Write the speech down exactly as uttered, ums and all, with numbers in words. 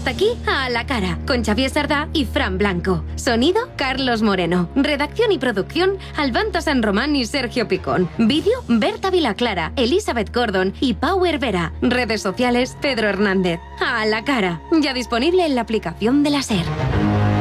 Hasta aquí, A la cara, con Xavier Sardá y Fran Blanco. Sonido, Carlos Moreno. Redacción y producción, Albanta San Román y Sergio Picón. Vídeo, Berta Vilaclara, Elizabeth Gordon y Pau Hervera. Redes sociales, Pedro Hernández. A la cara, ya disponible en la aplicación de la SER.